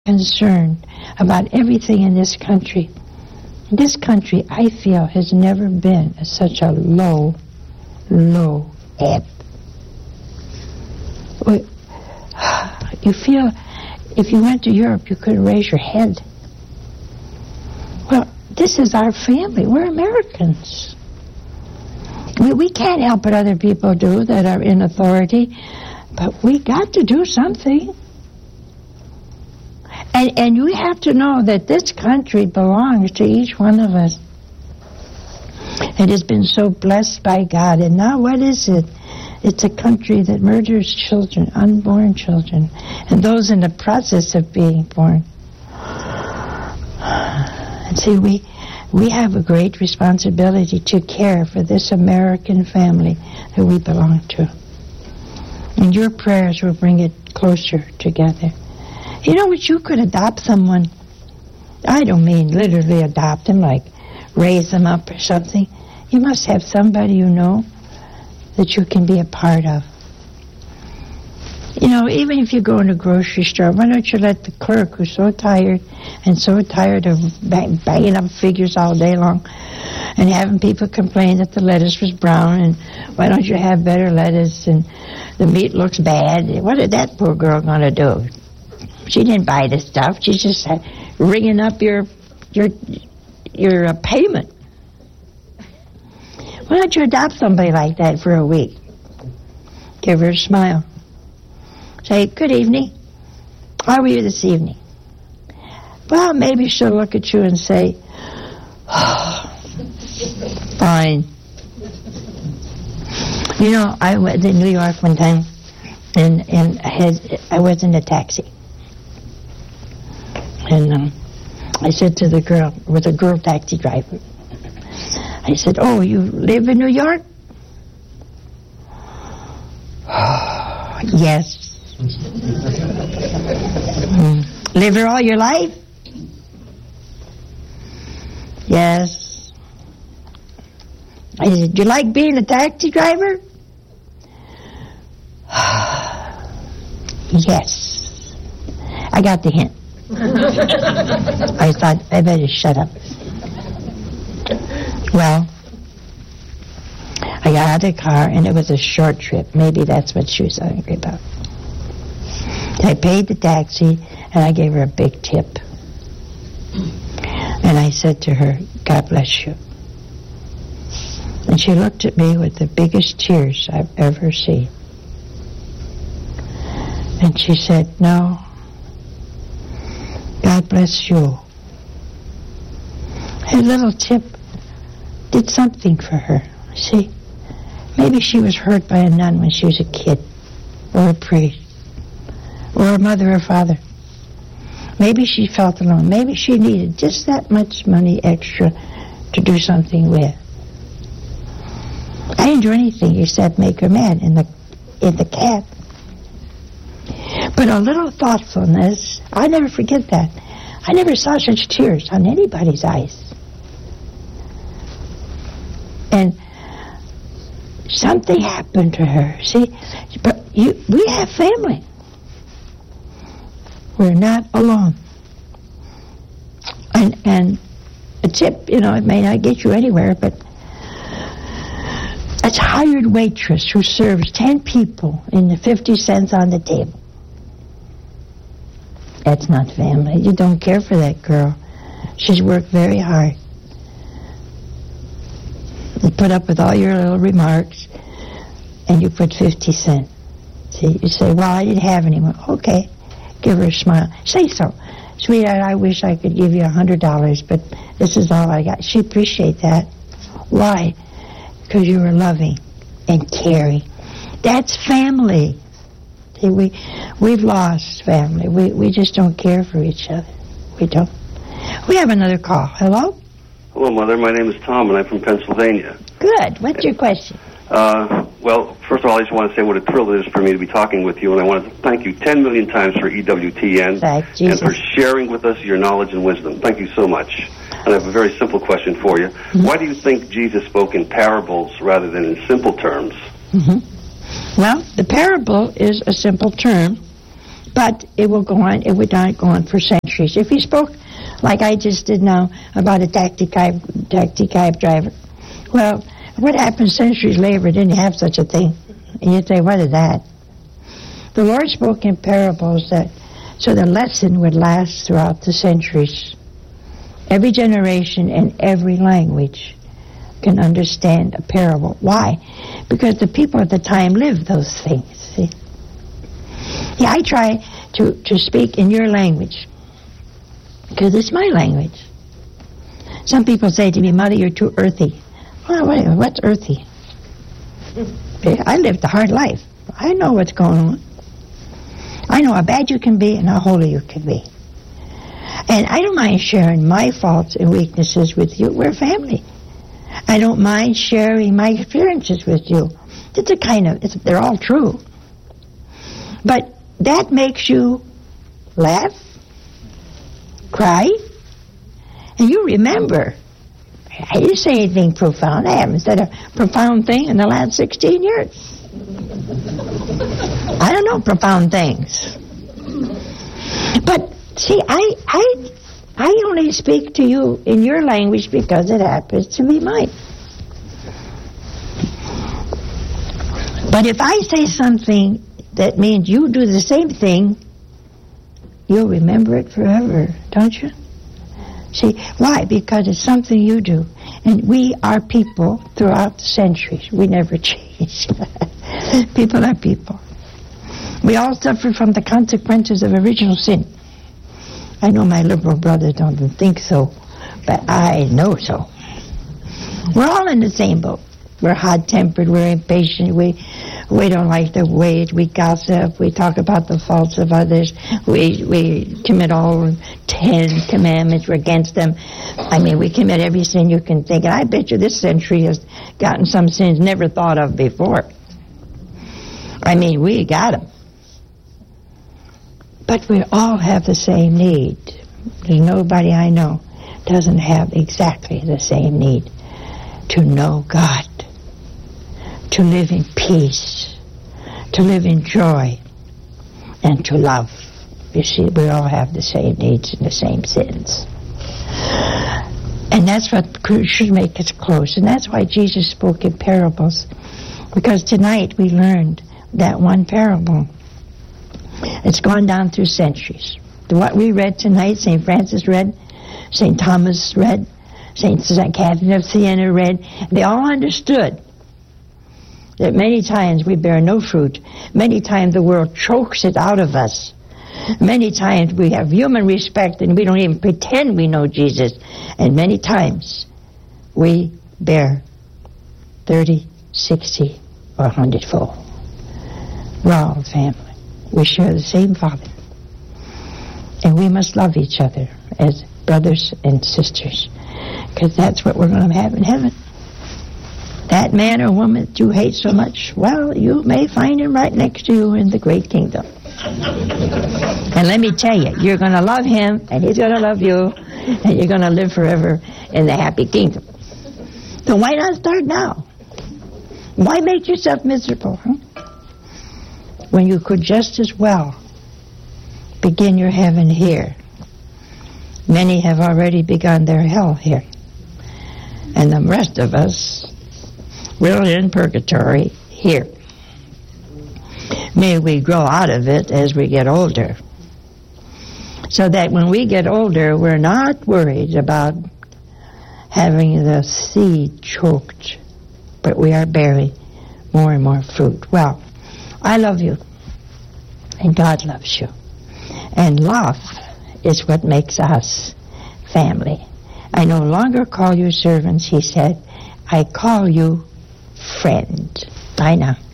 concerned about everything in this country. This country, I feel, has never been at such a low ebb. You feel, if you went to Europe, you couldn't raise your head. Well, this is our family. We're Americans. We can't help what other people do that are in authority, but we got to do something. And you have to know that this country belongs to each one of us. It has been so blessed by God. And now what is it? It's a country that murders children, unborn children, and those in the process of being born. And see, we have a great responsibility to care for this American family that we belong to. And your prayers will bring it closer together. You know what? You could adopt someone. I don't mean literally adopt them, like raise them up or something. You must have somebody you know that you can be a part of. You know, even if you go in a grocery store, why don't you let the clerk, who's so tired of banging up figures all day long and having people complain that the lettuce was brown, and why don't you have better lettuce, and the meat looks bad. What is that poor girl going to do? She didn't buy the stuff. She's just ringing up your payment. Why don't you adopt somebody like that for a week? Give her a smile. Say, good evening. How are you this evening? Well, maybe she'll look at you and say, oh, fine. You know, I was in New York one time, and I was in a taxi. And I said to the girl, with a girl taxi driver, I said, oh, you live in New York? Yes. Live here all your life? Yes. I said, do you like being a taxi driver? Yes. I got the hint. I thought, I better shut up. Well, I got out of the car, and it was a short trip. Maybe that's what she was angry about. I paid the taxi, and I gave her a big tip. And I said to her, God bless you. And she looked at me with the biggest tears I've ever seen. And she said, no, God bless you. Her little tip did something for her. See, maybe she was hurt by a nun when she was a kid, or a priest, or a mother or father. Maybe she felt alone. Maybe she needed just that much money extra to do something with. I didn't do anything except make her mad in the cab. But a little thoughtfulness, I'll never forget that. I never saw such tears on anybody's eyes. And something happened to her. See, but we have family. We're not alone. And a tip, you know, it may not get you anywhere, but a hired waitress who serves 10 people in the 50 cents on the table. That's not family. You don't care for that girl. She's worked very hard. You put up with all your little remarks, and you put 50 cents. See, you say, well, I didn't have any more. Okay, give her a smile. Say so. Sweetheart, I wish I could give you $100, but this is all I got. She appreciates that. Why? Because you were loving and caring. That's family. See, we've lost family. We just don't care for each other. We don't. We have another call. Hello? Hello, Mother. My name is Tom, and I'm from Pennsylvania. Good. What's your question? Well, first of all, I just want to say what a thrill it is for me to be talking with you, and I want to thank you 10 million times for EWTN and for sharing with us your knowledge and wisdom. Thank you so much. And I have a very simple question for you. Mm-hmm. Why do you think Jesus spoke in parables rather than in simple terms? Mm-hmm. Well, the parable is a simple term, But it will go on. It would not go on for centuries. If you spoke like I just did now about a taxi cab driver, well, what happened centuries later? Didn't have such a thing. And you'd say, what is that? The Lord spoke in parables that so the lesson would last throughout the centuries. Every generation and every language can understand a parable. Why? Because the people at the time lived those things. See? Yeah, I try to speak in your language because it's my language. Some people say to me, Mother, you're too earthy. Well, wait, what's earthy? I lived a hard life. I know what's going on. I know how bad you can be and how holy you can be. And I don't mind sharing my faults and weaknesses with you. We're family. I don't mind sharing my experiences with you. They're all true. But that makes you laugh, cry, and you remember. I didn't say anything profound. I haven't said a profound thing in the last 16 years. I don't know profound things. But see, I only speak to you in your language because it happens to be mine. But if I say something that means you do the same thing, you'll remember it forever, don't you? See, why? Because it's something you do. And we are people throughout the centuries. We never change. People are people. We all suffer from the consequences of original sin. I know my liberal brothers don't think so, but I know so. We're all in the same boat. We're hot-tempered, we're impatient, we don't like to wait, we gossip, we talk about the faults of others, we commit all 10 commandments, we're against them. I mean, we commit every sin you can think, and I bet you this century has gotten some sins never thought of before. I mean, we got them. But we all have the same need. There's nobody I know doesn't have exactly the same need to know God, to live in peace, to live in joy, and to love. You see, we all have the same needs and the same sins. And that's what should make us close. And that's why Jesus spoke in parables. Because tonight we learned that one parable. It's gone down through centuries. What we read tonight, St. Francis read, St. Thomas read, St. Catherine of Siena read, they all understood that many times we bear no fruit. Many times the world chokes it out of us. Many times we have human respect and we don't even pretend we know Jesus. And many times we bear 30, 60, or 100-fold. We're all family. We share the same Father. And we must love each other as brothers and sisters, because that's what we're going to have in heaven. That man or woman that you hate so much, well, you may find him right next to you in the great kingdom. And let me tell you, you're going to love him, and he's going to love you, and you're going to live forever in the happy kingdom. So why not start now? Why make yourself miserable, when you could just as well begin your heaven here? Many have already begun their hell here. And the rest of us, we're in purgatory here. May we grow out of it as we get older, so that when we get older, we're not worried about having the seed choked, but we are bearing more and more fruit. Well, I love you, and God loves you. And love is what makes us family. I no longer call you servants, he said. I call you friend. Bye now.